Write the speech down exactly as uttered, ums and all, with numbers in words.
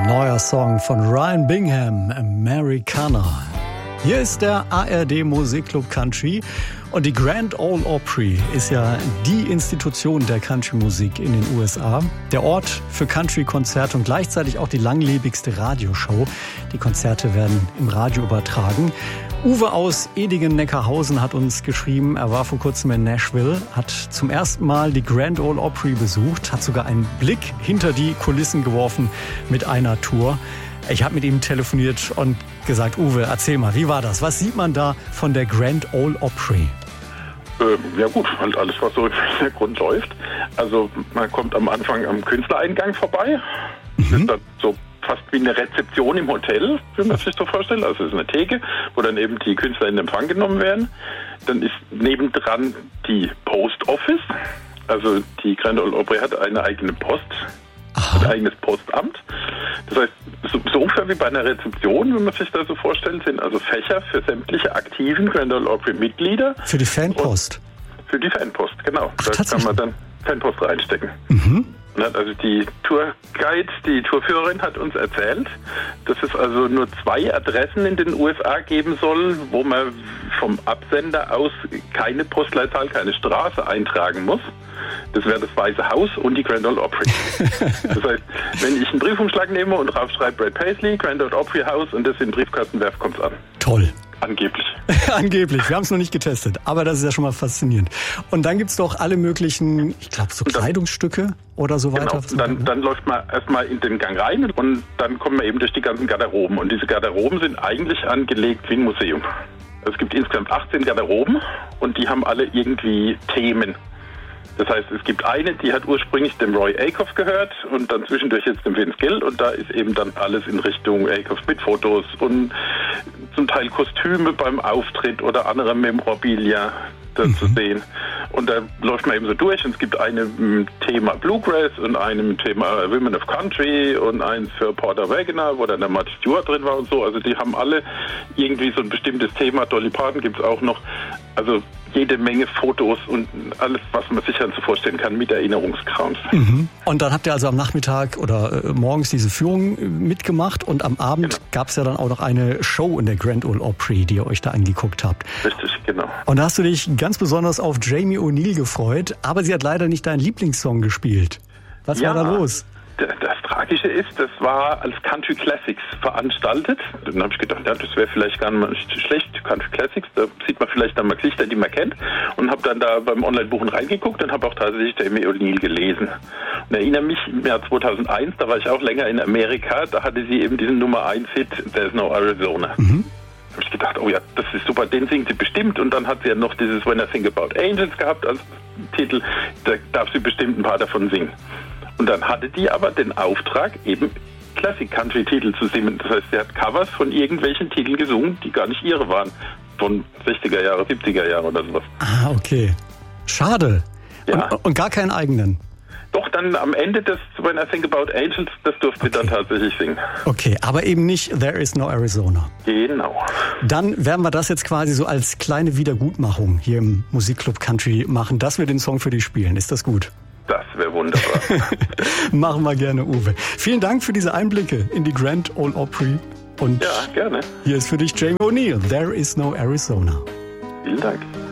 Neuer Song von Ryan Bingham, Americana. Hier ist der A R D Musikclub Country und die Grand Ole Opry ist ja die Institution der Country-Musik in den U S A. Der Ort für Country-Konzerte und gleichzeitig auch die langlebigste Radioshow. Die Konzerte werden im Radio übertragen. Uwe aus Edigen-Neckarhausen hat uns geschrieben, er war vor kurzem in Nashville, hat zum ersten Mal die Grand Ole Opry besucht, hat sogar einen Blick hinter die Kulissen geworfen mit einer Tour. Ich habe mit ihm telefoniert und gesagt, Uwe, erzähl mal, wie war das? Was sieht man da von der Grand Ole Opry? Äh, ja gut, halt alles, was so im Hintergrund läuft. Also man kommt am Anfang am Künstlereingang vorbei. Mhm. Das ist dann so fast wie eine Rezeption im Hotel, wenn man sich so vorstellt. Also es ist eine Theke, wo dann eben die Künstler in Empfang genommen werden. Dann ist nebendran die Post Office. Also die Grand Ole Opry hat eine eigene Post. Ein eigenes Postamt. Das heißt, so, so ungefähr wie bei einer Rezeption, wenn man sich das so vorstellt, sind also Fächer für sämtliche aktiven Grand Ole Opry-Mitglieder. Für die Fanpost? Für die Fanpost, genau. Ach, da kann man dann Fanpost reinstecken. Mhm. Also die Tourguide, die Tourführerin hat uns erzählt, dass es also nur zwei Adressen in den U S A geben soll, wo man vom Absender aus keine Postleitzahl, keine Straße eintragen muss. Das wäre das Weiße Haus und die Grand Ole Opry. Das heißt, wenn ich einen Briefumschlag nehme und draufschreibe Brad Paisley, Grand Ole Opry Haus und das in den Briefkasten werfe, kommt's an. Toll. Angeblich. Angeblich, wir haben es noch nicht getestet, aber das ist ja schon mal faszinierend. Und dann gibt's doch alle möglichen, ich glaube so Kleidungsstücke oder so weiter. Genau, dann, dann läuft man erstmal in den Gang rein und dann kommen wir eben durch die ganzen Garderoben. Und diese Garderoben sind eigentlich angelegt wie ein Museum. Es gibt insgesamt achtzehn Garderoben und die haben alle irgendwie Themen. Das heißt, es gibt eine, die hat ursprünglich dem Roy Acuff gehört und dann zwischendurch jetzt dem Vince Gill und da ist eben dann alles in Richtung Acuff mit Fotos und zum Teil Kostüme beim Auftritt oder andere Memorabilia da mhm. zu sehen. Und da läuft man eben so durch und es gibt eine mit Thema Bluegrass und eine mit Thema Women of Country und eins für Porter Wagoner, wo dann der Marty Stewart drin war und so. Also die haben alle irgendwie so ein bestimmtes Thema. Dolly Parton gibt es auch noch. Also jede Menge Fotos und alles, was man sich dann so vorstellen kann mit Erinnerungskrams. Mhm. Und dann habt ihr also am Nachmittag oder äh, morgens diese Führung äh, mitgemacht und am Abend genau. gab es ja dann auch noch eine Show in der Grand Ole Opry, die ihr euch da angeguckt habt. Richtig, genau. Und da hast du dich ganz besonders auf Jamie O'Neal gefreut, aber sie hat leider nicht deinen Lieblingssong gespielt. Was ja. war da los? Das Tragische ist, das war als Country Classics veranstaltet. Dann habe ich gedacht, ja, das wäre vielleicht gar nicht schlecht, Country Classics. Da sieht man vielleicht dann mal Gesichter, die man kennt. Und habe dann da beim Online-Buchen reingeguckt und habe auch tatsächlich Jamie O'Neal gelesen. Und erinnere mich, im Jahr zweitausendeins, da war ich auch länger in Amerika, da hatte sie eben diesen Nummer eins Hit, There's No Arizona. Mhm. Da habe ich gedacht, oh ja, das ist super, den singt sie bestimmt. Und dann hat sie ja noch dieses When I Think About Angels gehabt als Titel. Da darf sie bestimmt ein paar davon singen. Und dann hatte die aber den Auftrag, eben Classic-Country-Titel zu singen. Das heißt, sie hat Covers von irgendwelchen Titeln gesungen, die gar nicht ihre waren. Von sechziger Jahre, siebziger Jahre oder sowas. Ah, okay. Schade. Ja. Und, und gar keinen eigenen? Doch, dann am Ende des When I Think About Angels, das durfte okay. sie dann tatsächlich singen. Okay, aber eben nicht There Is No Arizona. Genau. Dann werden wir das jetzt quasi so als kleine Wiedergutmachung hier im Musikclub Country machen, dass wir den Song für dich spielen. Ist das gut? Das wäre wunderbar. Machen wir gerne, Uwe. Vielen Dank für diese Einblicke in die Grand Ole Opry. Und ja, gerne. Hier ist für dich Jamie O'Neal, There Is No Arizona. Vielen Dank.